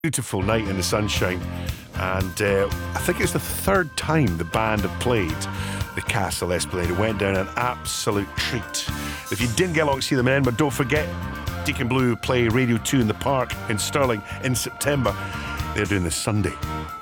Beautiful night in the sunshine, and I think it's the third time the band have played the Castle Esplanade. It went down an absolute treat. If you didn't get along to see them in Edinburgh, don't forget Deacon Blue play Radio 2 in the Park in Stirling in September. They're doing this Sunday.